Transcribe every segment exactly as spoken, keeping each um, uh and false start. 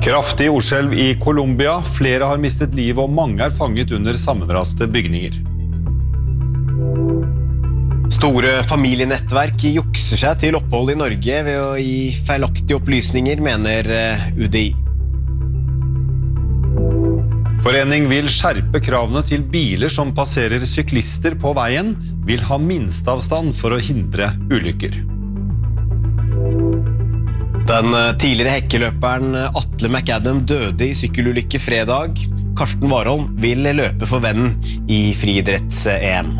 Kraftig jordskjelv i Colombia. Flere har mistet livet og mange er fanget under sammenraste bygninger. Store familienettverk jukser seg til opphold i Norge ved å gi feilaktige opplysninger, mener U D I. Forening vil skjerpe kravene til biler som passerer syklister på veien, vil ha minstavstand for å hindre ulykker. Den tidligere hekkeløperen Atle McAdam døde i sykkelulykke fredag. Karsten Warholm vil løpe for vennen i friidretts-E M.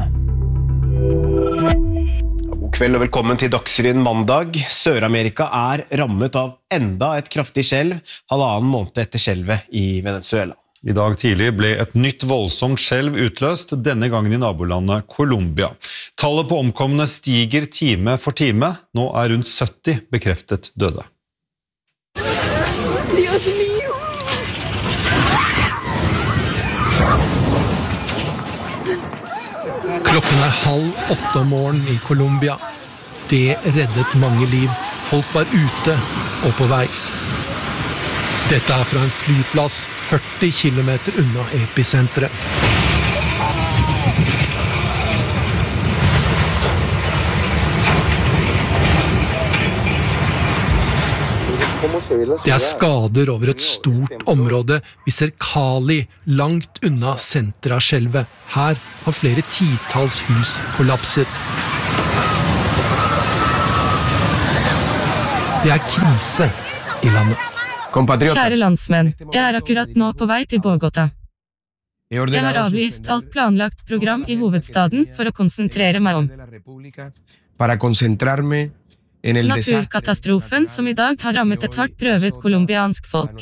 God kveld og velkommen til Dagsrevyen mandag. Sør-Amerika er rammet av enda et kraftig skjelv, halvannen måned etter skjelvet i Venezuela. I dag tidlig ble et nytt voldsomt skjelv utløst, denne gangen i nabolandet Colombia. Tallet på omkomne stiger time for time. Nå er rundt sytti bekreftet døde. Dios mío! Klokken er halv åtte om morgenen i Colombia. Det reddet mange liv. Folk var ute og på vei. Dette er fra en flyplass førti kilometer unna episenteret. Det er skader over et stort område. Vi ser Cali langt unna senteret av skjelvet. Her har flere titalls hus kollapset. Det er krise i landet. Kjære landsmenn, jeg er akkurat nå på vei til Bogota. Jeg har avlyst alt planlagt program i hovedstaden for å konsentrere meg om naturkatastrofen som i dag har rammet et hardt prøvet kolumbiansk folk.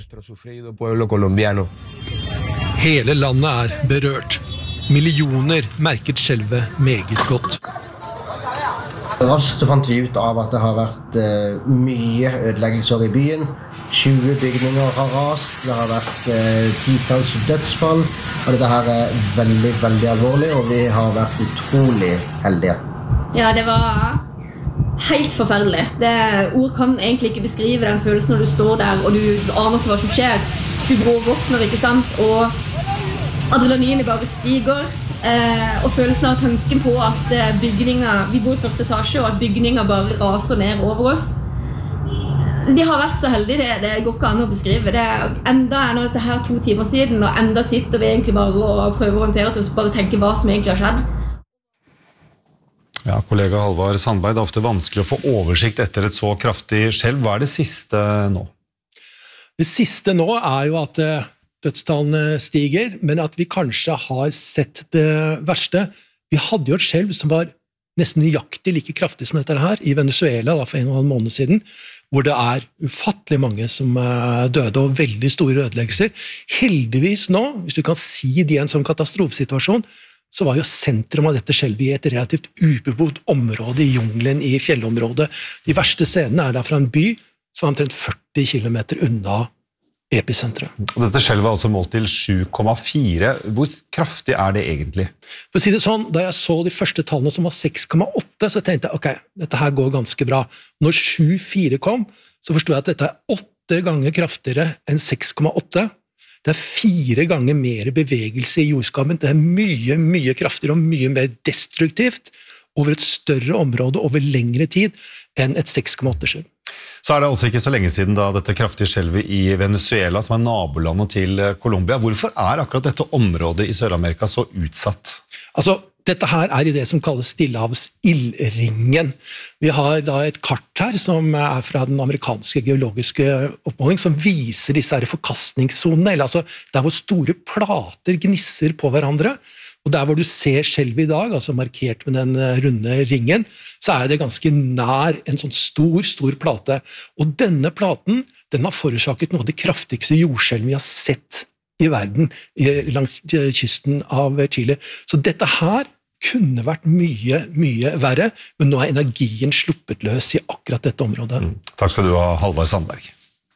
Hele landet er berørt. Millioner merket skjelvet meget godt. Raskt så fant vi ut av at det har vært uh, mye ødeleggelser i byen. tjue bygninger har rast, det har vært uh, titalls dødsfall, og dette her er veldig, veldig alvorlig, og vi har vært utrolig heldige. Ja, det var helt forferdelig. Det, ord kan egentlig ikke beskrive den følelsen når du står der, og du aner ikke hva som skjer. Du gråvåkner, ikke sant? Og adrenalinet bare stiger. Eh, og følelsen av tanken på at eh, bygninger, vi bor i første etasje, og at bygninger bare raser ned over oss. De har vært så heldige, det, det går ikke an å beskrive. Det er enda er nå dette her to timer siden, og enda sitter vi egentlig bare og prøver å orientere oss og bare tenke hva som egentlig har skjedd. Ja, kollega Halvard Sandberg, det er ofte vanskelig å få oversikt etter et så kraftig skjelv. Hva er det siste nå? Det siste nå er jo at eh, dødstallene stiger, men at vi kanskje har sett det verste. Vi hadde jo et skjelv som var nesten nøyaktig like kraftig som dette her i Venezuela da, for en og en måned siden, hvor det er ufattelig mange som døde og veldig store ødeleggelser. Heldigvis nå, hvis du kan si det i en sånn katastrofesituasjon, så var jo sentrum av dette skjelvet i et relativt ubebodd område i jungelen i fjellområdet. De verste scenene er da fra en by som er omtrent førti kilometer unna episenteret. Dette skjelvet er altså målt til sju komma fire. Hvor kraftig er det egentlig? For å si det sånn, da jeg så de første tallene som var seks komma åtte, så tenkte jeg, ok, dette her går ganske bra. Når sju komma fire kom, så forstod jeg at dette er åtte ganger kraftigere enn seks komma åtte. Det er fire ganger mer bevegelse i jordskabben. Det er mye, mye kraftigere og mye mer destruktivt over et større område over lengre tid enn et seks komma åtte-skjelv. Så er det altså ikke så lenge siden da dette kraftige skjelvet i Venezuela, som er nabolandet til Colombia. Hvorfor er akkurat dette området i Sør-Amerika så utsatt? Altså, dette her er i det som kalles Stillehavs-ildringen. Vi har da et kart her som er fra den amerikanske geologiske oppmåling, som viser disse her forkastningssonene, eller altså der hvor store plater gnisser på hverandre. Og der hvor du ser skjelvet i dag, altså markert med den runde ringen, så er det ganske nær en sånn stor, stor plate. Og denne platen, den har forårsaket noe av de kraftigste jordskjelvene vi har sett i verden langs kysten av Chile. Så dette her kunne vært mye, mye verre, men nå er energien sluppet løs i akkurat dette området. Mm. Takk skal du ha, Halvard Sandberg.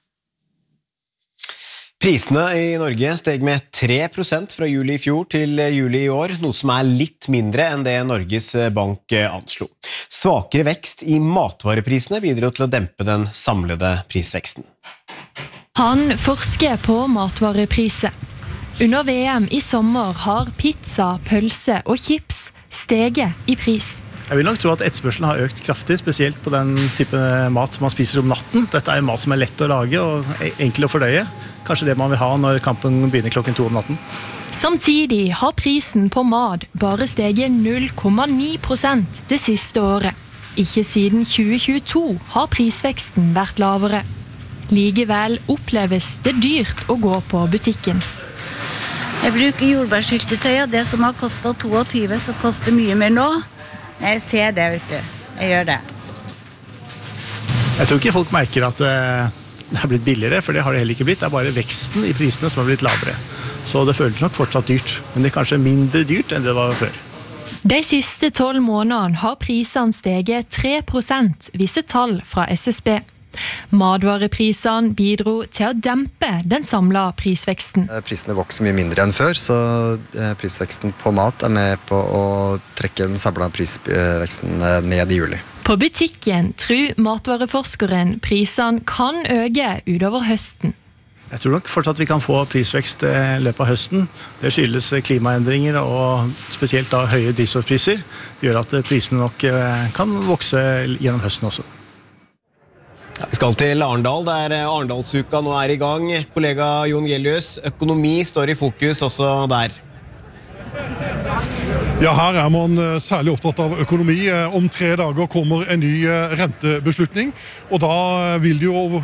Prisene i Norge steg med tre prosent fra juli i fjor til juli i år, noe som er litt mindre enn det Norges Bank anslo. Svakere vekst i matvareprisene bidro til å dempe den samlede prisveksten. Han forsker på matvarepriser. Under V M i sommer har pizza, pølse og chips steget i pris. Jeg vil nok tro at etterspørselen har økt kraftig, spesielt på den type mat som man spiser om natten. Dette er jo mat som er lett å lage og enkel å fordøye. Kanskje det man vil ha når kampen begynner klokken to om natten. Samtidig har prisen på mat bare steget null komma ni prosent det siste året. Ikke siden tjue tjueto har prisveksten vært lavere. Likevel oppleves det dyrt å gå på butikken. Jeg bruker jordbærsyltetøy, og det som har kostet tjueto, så koster mye mer nå. Jeg ser det, vet du. Jeg gjør det. Jeg tror ikke folk merker at det er blitt billigere, for det har det heller ikke blitt. Det er bare veksten i prisene som har blitt lavere. Så det føles nok fortsatt dyrt, men det er kanskje mindre dyrt enn det var før. De siste tolv månedene har prisene steget tre prosent, viser tall fra S S B. Matvareprisene bidro til å dempe den samlede prisveksten. Prisene vokser mye mindre enn før, så prisveksten på mat er med på å trekke den samlede prisveksten ned i juli. På butikken tror matvareforskeren prisene kan øke utover høsten. Jeg tror nok fortsatt vi kan få prisvekst i løpet av høsten. Det skyldes klimaendringer og spesielt da høye drivstoffpriser, gjør at prisene nok kan vokse gjennom høsten også. Vi skal til Arendal, der Arendalsuka nå er i gang. Kollega Jon Gelius, økonomi står i fokus også der. Ja, her er man særlig opptatt av økonomi. Om tre dager kommer en ny rentebeslutning, og da vil det jo